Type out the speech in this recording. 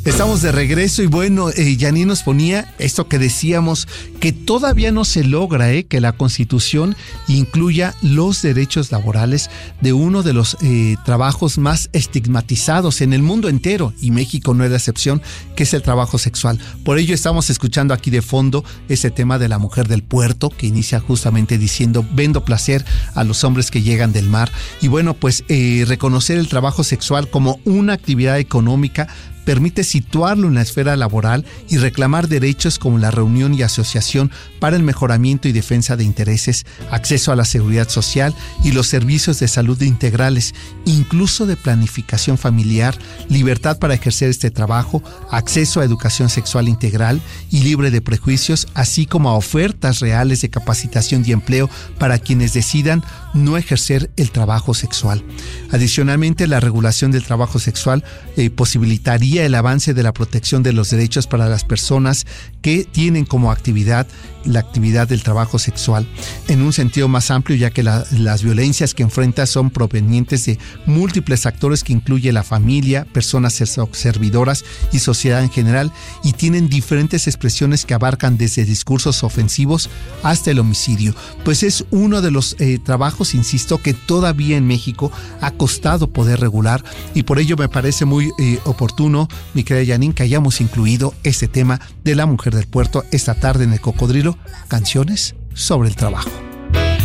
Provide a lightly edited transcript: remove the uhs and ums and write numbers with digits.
Estamos de regreso y bueno, Janine nos ponía esto que decíamos, que todavía no se logra que la Constitución incluya los derechos laborales de uno de los trabajos más estigmatizados en el mundo entero, y México no es la excepción, que es el trabajo sexual. Por ello estamos escuchando aquí de fondo ese tema de la mujer del puerto, que inicia justamente diciendo: vendo placer a los hombres que llegan del mar. Y bueno, pues reconocer el trabajo sexual como una actividad económica permite situarlo en la esfera laboral y reclamar derechos como la reunión y asociación para el mejoramiento y defensa de intereses, acceso a la seguridad social y los servicios de salud integrales, incluso de planificación familiar, libertad para ejercer este trabajo, acceso a educación sexual integral y libre de prejuicios, así como a ofertas reales de capacitación y empleo para quienes decidan no ejercer el trabajo sexual. Adicionalmente, la regulación del trabajo sexual posibilitaría el avance de la protección de los derechos para las personas que tienen como actividad la actividad del trabajo sexual en un sentido más amplio, ya que las violencias que enfrenta son provenientes de múltiples actores que incluye la familia, personas servidoras y sociedad en general, y tienen diferentes expresiones que abarcan desde discursos ofensivos hasta el homicidio. Pues es uno de los trabajos, insisto, que todavía en México ha costado poder regular, y por ello me parece muy oportuno, mi querida Janine, que hayamos incluido este tema de la mujer del puerto esta tarde en El Cocodrilo, canciones sobre el trabajo.